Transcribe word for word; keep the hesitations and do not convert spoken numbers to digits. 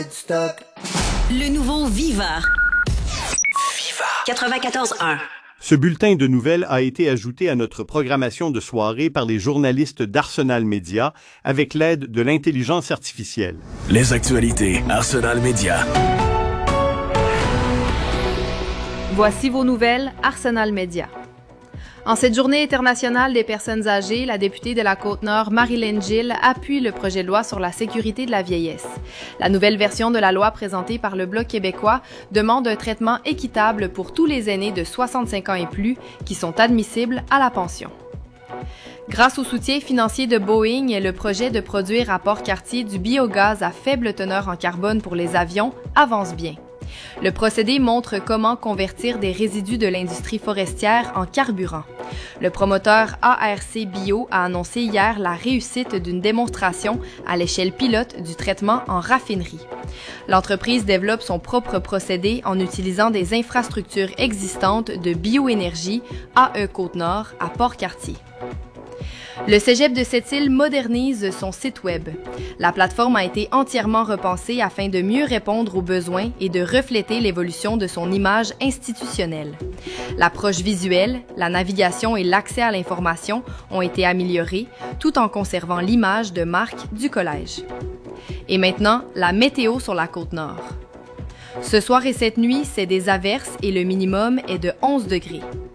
Le nouveau Viva. Viva. quatre-vingt-quatorze un. Ce bulletin de nouvelles a été ajouté à notre programmation de soirée par les journalistes d'Arsenal Média avec l'aide de l'intelligence artificielle. Les actualités Arsenal Média. Voici vos nouvelles Arsenal Média. En cette journée internationale des personnes âgées, la députée de la Côte-Nord, Marilyn Gill, appuie le projet de loi sur la sécurité de la vieillesse. La nouvelle version de la loi présentée par le Bloc québécois demande un traitement équitable pour tous les aînés de soixante-cinq ans et plus qui sont admissibles à la pension. Grâce au soutien financier de Boeing, le projet de produire à Port-Cartier du biogaz à faible teneur en carbone pour les avions avance bien. Le procédé montre comment convertir des résidus de l'industrie forestière en carburant. Le promoteur A R C Bio a annoncé hier la réussite d'une démonstration à l'échelle pilote du traitement en raffinerie. L'entreprise développe son propre procédé en utilisant des infrastructures existantes de bioénergie A E Côte-Nord à Port-Cartier. Le Cégep de Sept-Îles modernise son site Web. La plateforme a été entièrement repensée afin de mieux répondre aux besoins et de refléter l'évolution de son image institutionnelle. L'approche visuelle, la navigation et l'accès à l'information ont été améliorés, tout en conservant l'image de marque du collège. Et maintenant, la météo sur la Côte-Nord. Ce soir et cette nuit, c'est des averses et le minimum est de onze degrés.